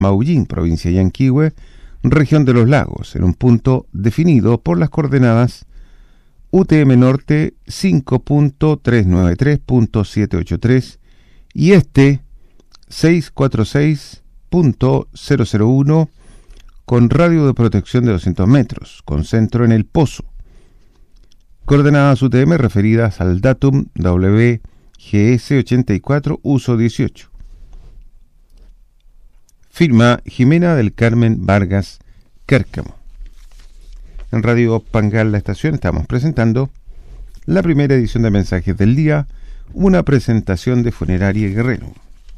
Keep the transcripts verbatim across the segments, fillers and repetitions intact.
Maullín, provincia de Yanquihue, región de los lagos, en un punto definido por las coordenadas U T M Norte cinco punto trescientos noventa y tres punto setecientos ochenta y tres y Este seiscientos cuarenta y seis punto cero cero uno, con radio de protección de doscientos metros, con centro en El Pozo. Coordenadas U T M referidas al datum W G S ochenta y cuatro, uso dieciocho. Firma Jimena del Carmen Vargas Cárcamo. En Radio Pangal La Estación estamos presentando la primera edición de Mensajes del Día, una presentación de Funeraria Guerrero.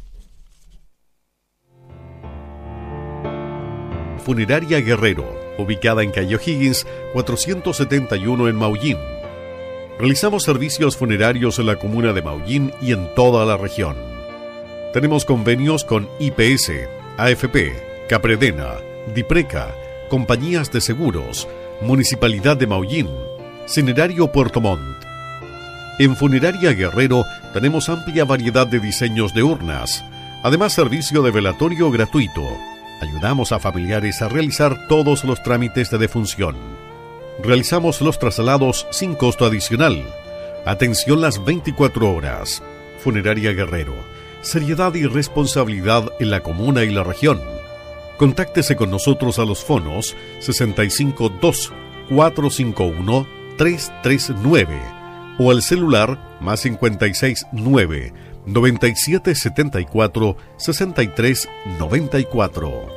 Funeraria Guerrero, ubicada en calle O'Higgins, cuatrocientos setenta y uno en Maullín. Realizamos servicios funerarios en la comuna de Maullín y en toda la región. Tenemos convenios con I P S, A F P, Capredena, Dipreca, compañías de seguros, Municipalidad de Maullín, Cinerario Puerto Montt. En Funeraria Guerrero tenemos amplia variedad de diseños de urnas, además servicio de velatorio gratuito. Ayudamos a familiares a realizar todos los trámites de defunción. Realizamos los traslados sin costo adicional. Atención las veinticuatro horas. Funeraria Guerrero. Seriedad y responsabilidad en la comuna y la región. Contáctese con nosotros a los fonos sesenta y cinco dos, cuatrocientos cincuenta y uno, trescientos treinta y nueve o al celular más cincuenta y seis nueve, noventa y siete setenta y cuatro, sesenta y tres noventa y cuatro.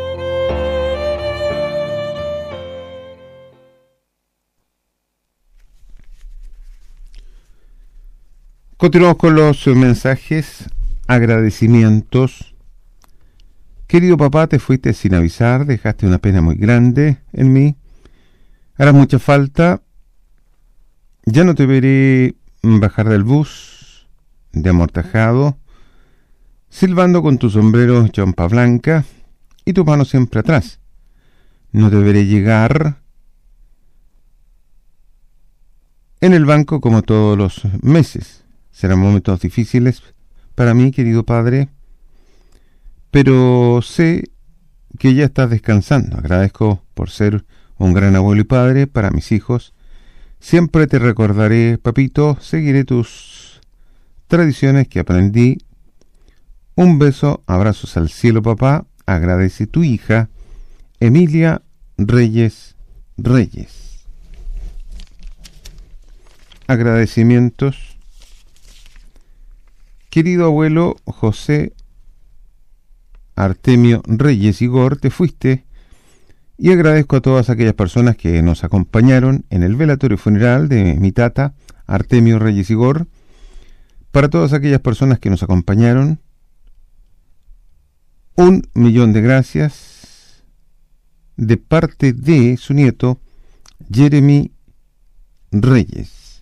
Continuamos con los mensajes, agradecimientos. Querido papá, te fuiste sin avisar, dejaste una pena muy grande en mí. Harás mucha falta. Ya no te veré bajar del bus de amortajado, silbando con tu sombrero chompa blanca y tu mano siempre atrás. No te veré llegar en el banco como todos los meses. Serán momentos difíciles para mí, querido padre, pero sé que ya estás descansando. Agradezco por ser un gran abuelo y padre para mis hijos. Siempre te recordaré, papito, seguiré tus tradiciones que aprendí. Un beso, abrazos al cielo, papá. Agradece tu hija, Emilia Reyes Reyes. Agradecimientos. Querido abuelo José Artemio Reyes Igor, te fuiste, y agradezco a todas aquellas personas que nos acompañaron en el velatorio funeral de mi tata Artemio Reyes Igor. Para todas aquellas personas que nos acompañaron, un millón de gracias de parte de su nieto Jeremy Reyes.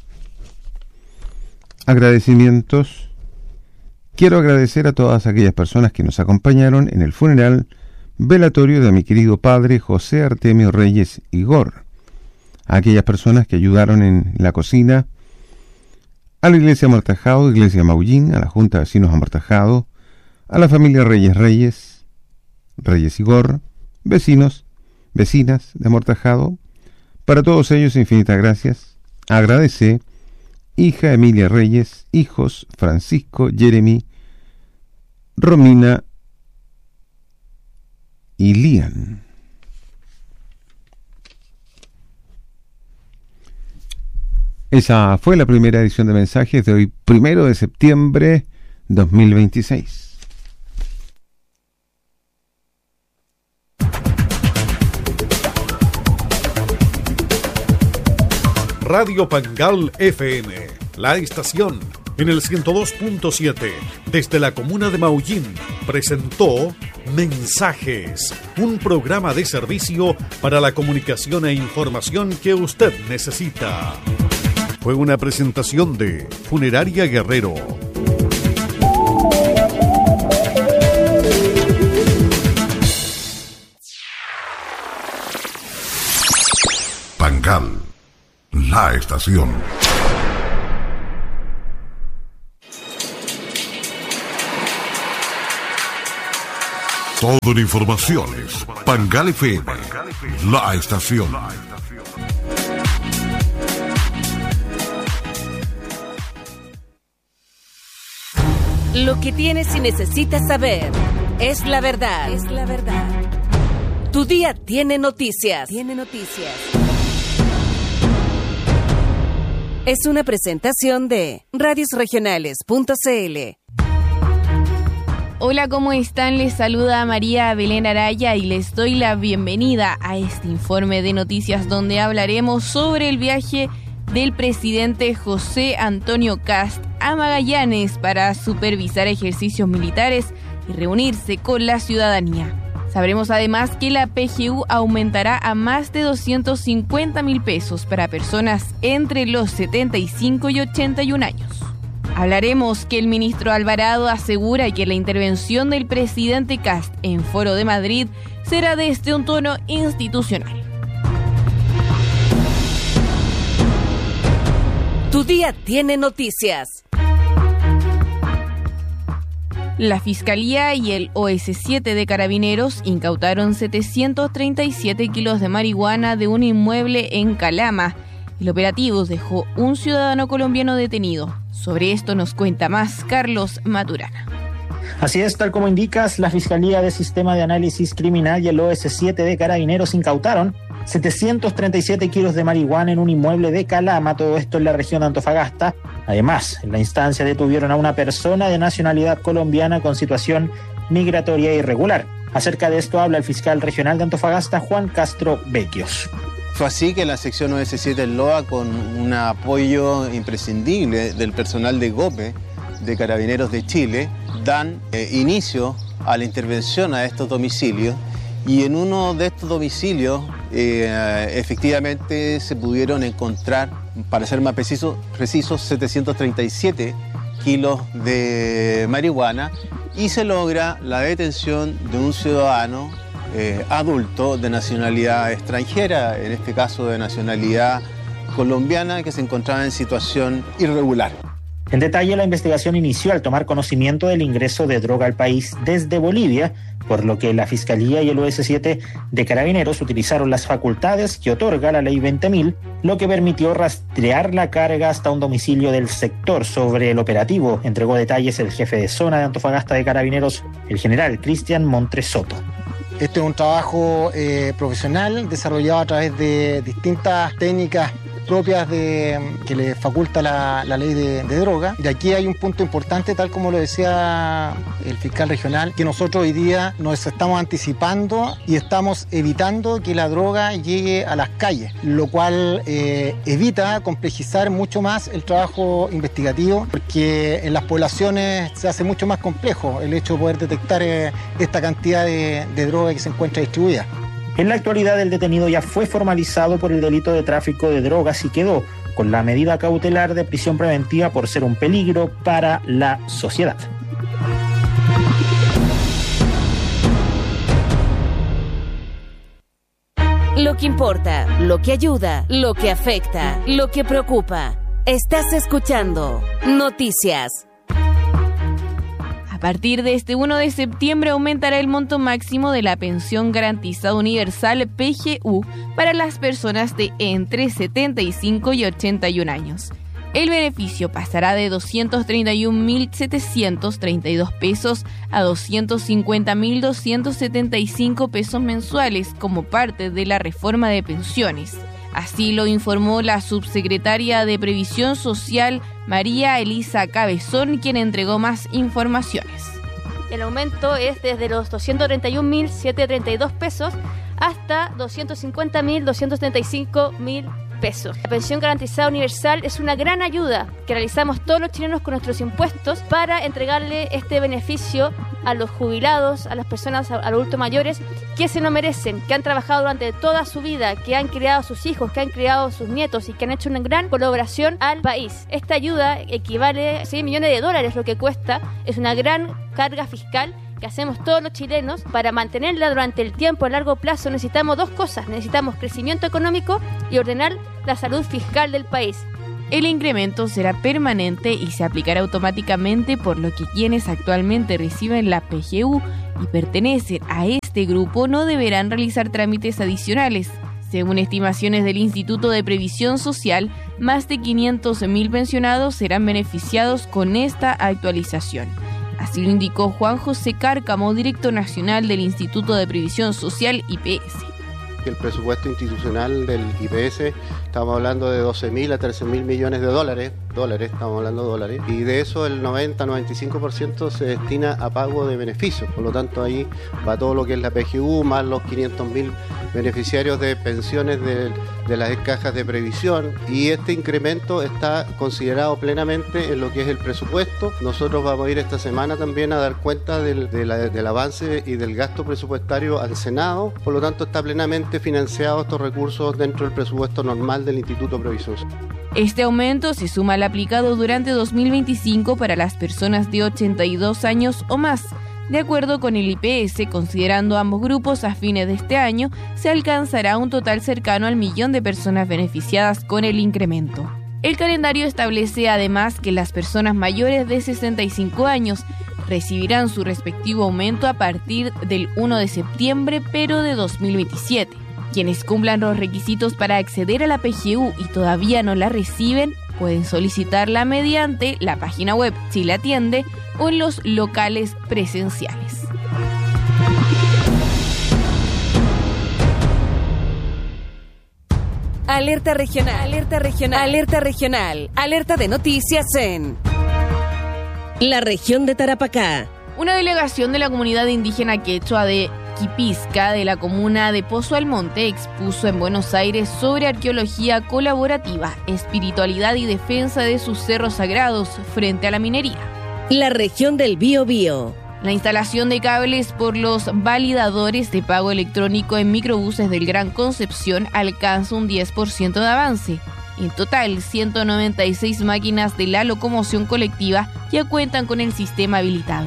Agradecimientos. Quiero agradecer a todas aquellas personas que nos acompañaron en el funeral velatorio de mi querido padre José Artemio Reyes Igor, a aquellas personas que ayudaron en la cocina, a la iglesia Amortajado, iglesia Maullín, a la Junta de Vecinos Amortajado, a la familia Reyes Reyes, Reyes Igor, vecinos, vecinas de Amortajado. Para todos ellos, infinitas gracias. Agradece hija Emilia Reyes, hijos Francisco, Jeremy, Romina y Lian. Esa fue la primera edición de mensajes de hoy, primero de septiembre dos mil veintiséis. Radio Pangal F M, la estación en el ciento dos punto siete, desde la comuna de Maullín, presentó Mensajes, un programa de servicio para la comunicación e información que usted necesita. Fue una presentación de Funeraria Guerrero. Pangal, la estación. Todo en informaciones. Pangal F M, la estación. Lo que tienes y necesitas saber es la verdad. Es la verdad. Tu día tiene noticias. Tiene noticias. Es una presentación de radios regionales punto c l. Hola, ¿cómo están? Les saluda María Belén Araya y les doy la bienvenida a este informe de noticias donde hablaremos sobre el viaje del presidente José Antonio Kast a Magallanes para supervisar ejercicios militares y reunirse con la ciudadanía. Sabremos además que la P G U aumentará a más de doscientos cincuenta mil pesos para personas entre los setenta y cinco y ochenta y un años. Hablaremos que el ministro Alvarado asegura que la intervención del presidente Kast en Foro de Madrid será desde un tono institucional. Tu día tiene noticias. La Fiscalía y el O S siete de Carabineros incautaron setecientos treinta y siete kilos de marihuana de un inmueble en Calama. El operativo dejó un ciudadano colombiano detenido. Sobre esto nos cuenta más Carlos Maturana. Así es, tal como indicas, la Fiscalía de Sistema de Análisis Criminal y el O S siete de Carabineros incautaron setecientos treinta y siete kilos de marihuana en un inmueble de Calama, todo esto en la región de Antofagasta. Además, en la instancia detuvieron a una persona de nacionalidad colombiana con situación migratoria irregular. Acerca de esto habla el fiscal regional de Antofagasta, Juan Castro Vecchios. Fue así que la sección O S siete del Loa, con un apoyo imprescindible del personal de GOPE, de Carabineros de Chile, dan eh, inicio a la intervención a estos domicilios, y en uno de estos domicilios eh, efectivamente se pudieron encontrar, para ser más preciso, precisos, setecientos treinta y siete kilos de marihuana, y se logra la detención de un ciudadano Eh, adulto de nacionalidad extranjera, en este caso de nacionalidad colombiana, que se encontraba en situación irregular. En detalle, la investigación inició al tomar conocimiento del ingreso de droga al país desde Bolivia, por lo que la Fiscalía y el O S siete de Carabineros utilizaron las facultades que otorga la Ley veinte mil, lo que permitió rastrear la carga hasta un domicilio del sector. Sobre el operativo entregó detalles el jefe de zona de Antofagasta de Carabineros, el general Cristian Montresoto. Este es un trabajo eh, profesional desarrollado a través de distintas técnicas propias de, que le faculta la, la ley de, de droga. Y aquí hay un punto importante, tal como lo decía el fiscal regional, que nosotros hoy día nos estamos anticipando y estamos evitando que la droga llegue a las calles, lo cual eh, evita complejizar mucho más el trabajo investigativo, porque en las poblaciones se hace mucho más complejo el hecho de poder detectar eh, esta cantidad de, de droga que se encuentra distribuida. En la actualidad, el detenido ya fue formalizado por el delito de tráfico de drogas y quedó con la medida cautelar de prisión preventiva por ser un peligro para la sociedad. Lo que importa, lo que ayuda, lo que afecta, lo que preocupa. Estás escuchando Noticias. A partir de este primero de septiembre aumentará el monto máximo de la pensión garantizada universal P G U para las personas de entre setenta y cinco y ochenta y un años. El beneficio pasará de doscientos treinta y un mil setecientos treinta y dos pesos a doscientos cincuenta mil doscientos setenta y cinco pesos mensuales como parte de la reforma de pensiones. Así lo informó la subsecretaria de Previsión Social, María Elisa Cabezón, quien entregó más informaciones. El aumento es desde los doscientos treinta y un mil setecientos treinta y dos pesos hasta doscientos cincuenta mil doscientos setenta y cinco mil pesos. La pensión garantizada universal es una gran ayuda que realizamos todos los chilenos con nuestros impuestos para entregarle este beneficio a los jubilados, a las personas, a los adultos mayores que se lo merecen, que han trabajado durante toda su vida, que han criado a sus hijos, que han criado a sus nietos y que han hecho una gran colaboración al país. Esta ayuda equivale a seis millones de dólares, lo que cuesta, es una gran carga fiscal que hacemos todos los chilenos. Para mantenerla durante el tiempo a largo plazo necesitamos dos cosas: necesitamos crecimiento económico y ordenar la salud fiscal del país. El incremento será permanente y se aplicará automáticamente, por lo que quienes actualmente reciben la P G U y pertenecen a este grupo no deberán realizar trámites adicionales. Según estimaciones del Instituto de Previsión Social, más de quinientos mil pensionados serán beneficiados con esta actualización. Así lo indicó Juan José Cárcamo, director nacional del Instituto de Previsión Social I P S. El presupuesto institucional del I P S, estamos hablando de doce mil a trece mil millones de dólares, dólares, estamos hablando de dólares, y de eso el noventa a noventa y cinco por ciento se destina a pago de beneficios, por lo tanto ahí va todo lo que es la P G U, más los quinientos mil beneficiarios de pensiones de, de las cajas de previsión, y este incremento está considerado plenamente en lo que es el presupuesto. Nosotros vamos a ir esta semana también a dar cuenta del, de la, del avance y del gasto presupuestario al Senado, por lo tanto está plenamente financiado estos recursos dentro del presupuesto normal del Instituto de Previsión Social. Este aumento se suma al aplicado durante dos mil veinticinco para las personas de ochenta y dos años o más. De acuerdo con el I P S, considerando ambos grupos, a fines de este año se alcanzará un total cercano al millón de personas beneficiadas con el incremento. El calendario establece además que las personas mayores de sesenta y cinco años recibirán su respectivo aumento a partir del primero de septiembre, pero de dos mil veintisiete. Quienes cumplan los requisitos para acceder a la P G U y todavía no la reciben, pueden solicitarla mediante la página web Chile Atiende o en los locales presenciales. Alerta regional, alerta regional, alerta regional, alerta de noticias en la región de Tarapacá. Una delegación de la comunidad indígena quechua de Quipisca de la comuna de Pozo Almonte expuso en Buenos Aires sobre arqueología colaborativa, espiritualidad y defensa de sus cerros sagrados frente a la minería. La región del Biobío. La instalación de cables por los validadores de pago electrónico en microbuses del Gran Concepción alcanza un diez por ciento de avance. En total, ciento noventa y seis máquinas de la locomoción colectiva ya cuentan con el sistema habilitado.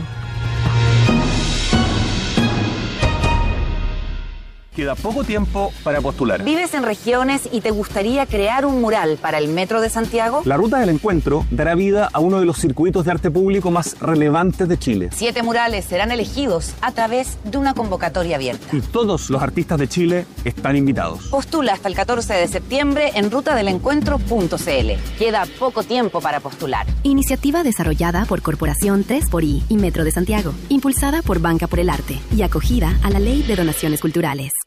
Queda poco tiempo para postular. ¿Vives en regiones y te gustaría crear un mural para el Metro de Santiago? La Ruta del Encuentro dará vida a uno de los circuitos de arte público más relevantes de Chile. Siete murales serán elegidos a través de una convocatoria abierta. Y todos los artistas de Chile están invitados. Postula hasta el catorce de septiembre en ruta del encuentro punto c l. Queda poco tiempo para postular. Iniciativa desarrollada por Corporación tres por I y Metro de Santiago. Impulsada por Banca por el Arte y acogida a la Ley de Donaciones Culturales.